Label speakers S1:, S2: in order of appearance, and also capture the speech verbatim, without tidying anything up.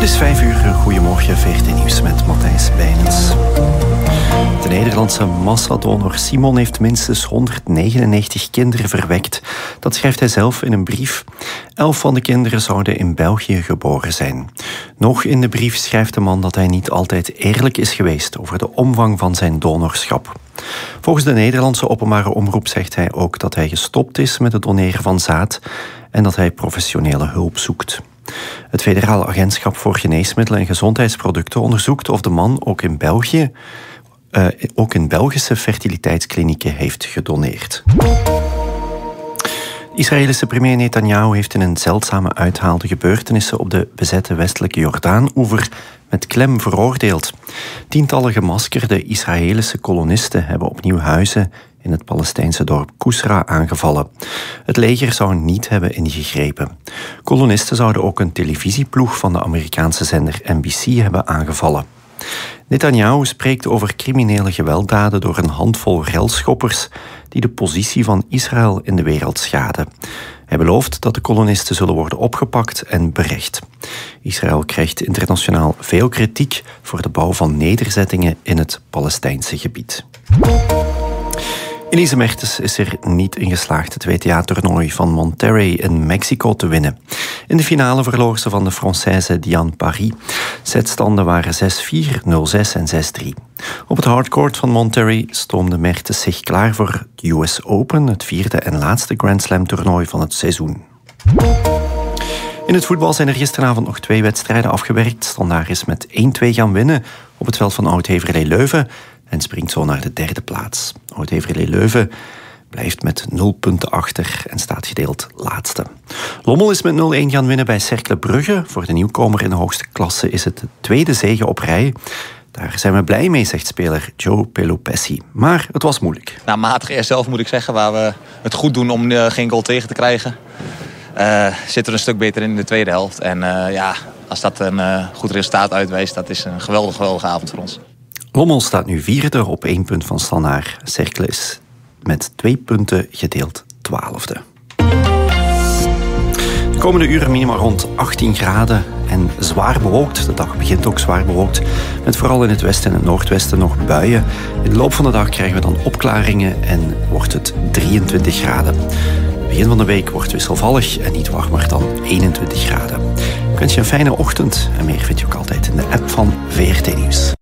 S1: is vijf uur. Goedemorgen, V R T Nieuws met Matthijs Bijnens. De Nederlandse massadonor Simon heeft minstens honderdnegenennegentig kinderen verwekt. Dat schrijft hij zelf in een brief. Elf van de kinderen zouden in België geboren zijn. Nog in de brief schrijft de man dat hij niet altijd eerlijk is geweest over de omvang van zijn donorschap. Volgens de Nederlandse openbare omroep zegt hij ook dat hij gestopt is met het doneren van zaad en dat hij professionele hulp zoekt. Het Federale Agentschap voor Geneesmiddelen en Gezondheidsproducten onderzoekt of de man ook in België, uh, ook in Belgische fertiliteitsklinieken heeft gedoneerd. Israëlische premier Netanyahu heeft in een zeldzame uithaal de gebeurtenissen op de bezette westelijke Jordaan-oever met klem veroordeeld. Tientallen gemaskerde Israëlische kolonisten hebben opnieuw huizen in het Palestijnse dorp Kusra aangevallen. Het leger zou niet hebben ingegrepen. Kolonisten zouden ook een televisieploeg van de Amerikaanse zender N B C hebben aangevallen. Netanyahu spreekt over criminele gewelddaden door een handvol relschoppers die de positie van Israël in de wereld schaden. Hij belooft dat de kolonisten zullen worden opgepakt en berecht. Israël krijgt internationaal veel kritiek voor de bouw van nederzettingen in het Palestijnse gebied. Elise Mertens is er niet in geslaagd het W T A-toernooi van Monterrey in Mexico te winnen. In de finale verloor ze van de Française Diane Paris. Setstanden waren zes vier, nul zes en zes drie. Op het hardcourt van Monterrey stoomde Mertens zich klaar voor het U S Open, het vierde en laatste Grand Slam-toernooi van het seizoen. In het voetbal zijn er gisteravond nog twee wedstrijden afgewerkt. Standaard is met één twee gaan winnen op het veld van Oud-Heverlee Leuven en springt zo naar de derde plaats. Oud-Heverlee Leuven blijft met nul punten achter en staat gedeeld laatste. Lommel is met nul een gaan winnen bij Cercle Brugge. Voor de nieuwkomer in de hoogste klasse is het de tweede zege op rij. Daar zijn we blij mee, zegt speler Joe Pelopessi. Maar het was moeilijk.
S2: Nou, matig eerst zelf moet ik zeggen, waar we het goed doen om uh, geen goal tegen te krijgen. Uh, zitten we een stuk beter in de tweede helft. En uh, ja, als dat een uh, goed resultaat uitwijst, dat is een geweldige, geweldige avond voor ons.
S1: Lommel staat nu vierde op één punt van Standaard. Cercle is met twee punten gedeeld twaalfde. De komende uren minimaal rond achttien graden en zwaar bewolkt. De dag begint ook zwaar bewolkt, met vooral in het westen en het noordwesten nog buien. In de loop van de dag krijgen we dan opklaringen en wordt het drieëntwintig graden. Het begin van de week wordt wisselvallig en niet warmer dan eenentwintig graden. Ik wens je een fijne ochtend en meer vind je ook altijd in de app van V R T Nieuws.